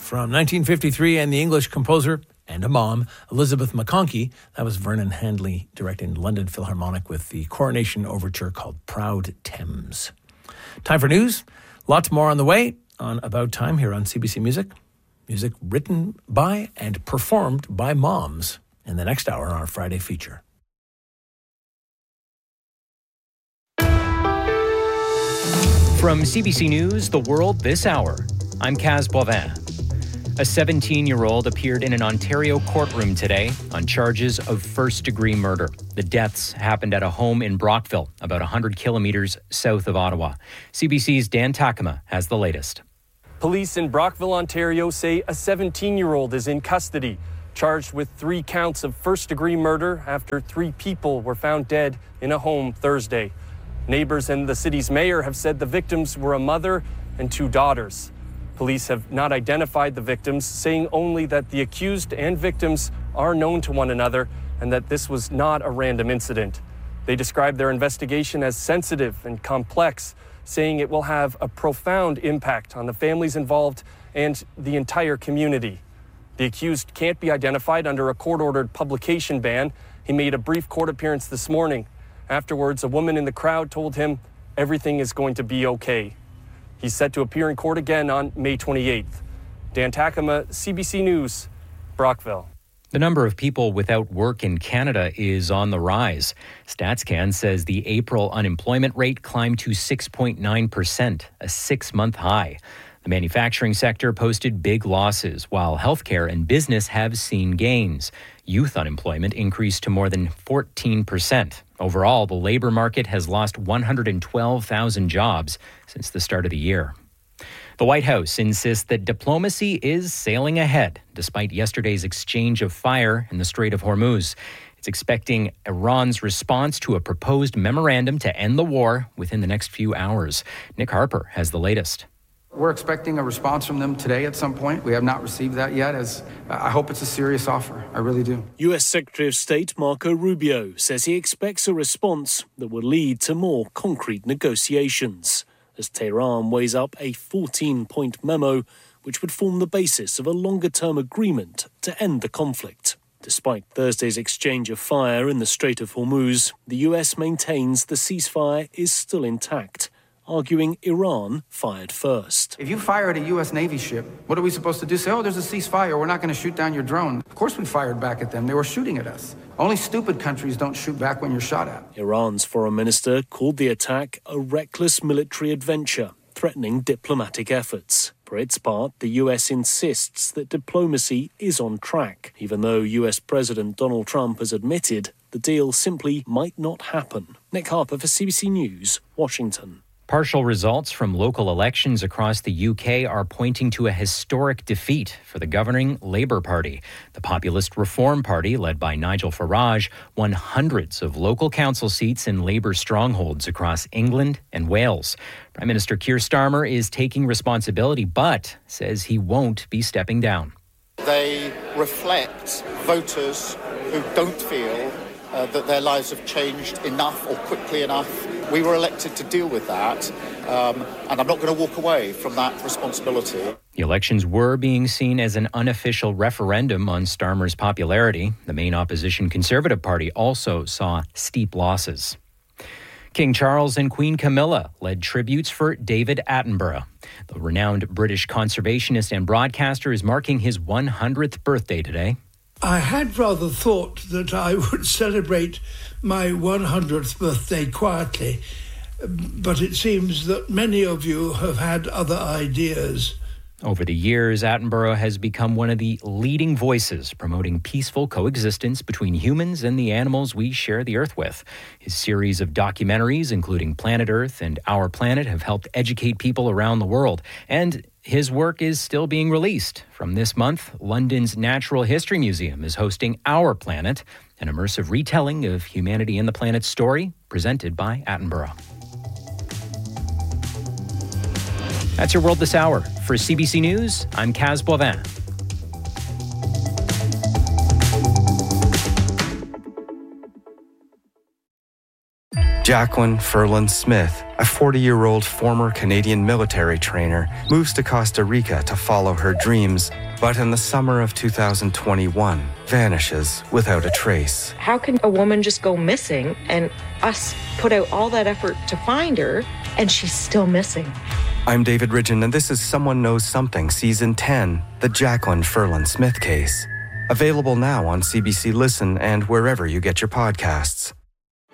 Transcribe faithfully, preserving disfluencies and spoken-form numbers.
from nineteen fifty-three, and the English composer and a mom, Elizabeth McConkie. That was Vernon Handley directing London Philharmonic with the Coronation Overture called Proud Thames. Time for news. Lots more on the way on About Time here on C B C Music. Music written by and performed by moms in the next hour on our Friday feature. From C B C News, The World This Hour, I'm Kaz Boivin. A seventeen-year-old appeared in an Ontario courtroom today on charges of first-degree murder. The deaths happened at a home in Brockville, about one hundred kilometres south of Ottawa. C B C's Dan Takema has the latest. Police in Brockville, Ontario say a seventeen-year-old is in custody, charged with three counts of first-degree murder after three people were found dead in a home Thursday. Neighbors and the city's mayor have said the victims were a mother and two daughters. Police have not identified the victims, saying only that the accused and victims are known to one another and that this was not a random incident. They describe their investigation as sensitive and complex, saying it will have a profound impact on the families involved and the entire community. The accused can't be identified under a court-ordered publication ban. He made a brief court appearance this morning. Afterwards, a woman in the crowd told him everything is going to be okay. He's set to appear in court again on May twenty-eighth. Dan Takema, C B C News, Brockville. The number of people without work in Canada is on the rise. StatsCan says the April unemployment rate climbed to six point nine percent, a six-month high. The manufacturing sector posted big losses, while healthcare and business have seen gains. Youth unemployment increased to more than fourteen percent. Overall, the labor market has lost one hundred twelve thousand jobs since the start of the year. The White House insists that diplomacy is sailing ahead, despite yesterday's exchange of fire in the Strait of Hormuz. It's expecting Iran's response to a proposed memorandum to end the war within the next few hours. Nick Harper has the latest. We're expecting a response from them today at some point. We have not received that yet, as I hope it's a serious offer. I really do. U S Secretary of State Marco Rubio says he expects a response that will lead to more concrete negotiations, as Tehran weighs up a fourteen-point memo which would form the basis of a longer-term agreement to end the conflict. Despite Thursday's exchange of fire in the Strait of Hormuz, the U S maintains the ceasefire is still intact, arguing Iran fired first. If you fire at a U S Navy ship, what are we supposed to do? Say, oh, there's a ceasefire, we're not going to shoot down your drone. Of course we fired back at them. They were shooting at us. Only stupid countries don't shoot back when you're shot at. Iran's foreign minister called the attack a reckless military adventure, threatening diplomatic efforts. For its part, the U S insists that diplomacy is on track, even though U S President Donald Trump has admitted the deal simply might not happen. Nick Harper for C B C News, Washington. Partial results from local elections across the U K are pointing to a historic defeat for the governing Labour Party. The Populist Reform Party, led by Nigel Farage, won hundreds of local council seats in Labour strongholds across England and Wales. Prime Minister Keir Starmer is taking responsibility, but says he won't be stepping down. They reflect voters who don't feel uh, that their lives have changed enough or quickly enough. We were elected to deal with that, um, and I'm not going to walk away from that responsibility. The elections were being seen as an unofficial referendum on Starmer's popularity. The main opposition Conservative Party also saw steep losses. King Charles and Queen Camilla led tributes for David Attenborough. The renowned British conservationist and broadcaster is marking his one hundredth birthday today. I had rather thought that I would celebrate my one hundredth birthday quietly, but it seems that many of you have had other ideas. Over the years, Attenborough has become one of the leading voices promoting peaceful coexistence between humans and the animals we share the Earth with. His series of documentaries, including Planet Earth and Our Planet, have helped educate people around the world. And his work is still being released. From this month, London's Natural History Museum is hosting Our Planet, an immersive retelling of humanity and the planet's story, presented by Attenborough. That's your World This Hour. For C B C News, I'm Kaz Boivin. Jacqueline Ferland Smith, a forty-year-old former Canadian military trainer, moves to Costa Rica to follow her dreams, but in the summer of two thousand twenty-one, vanishes without a trace. How can a woman just go missing and us put out all that effort to find her and she's still missing? I'm David Ridgen, and this is Someone Knows Something, Season ten, the Jacqueline Ferland Smith case. Available now on C B C Listen and wherever you get your podcasts.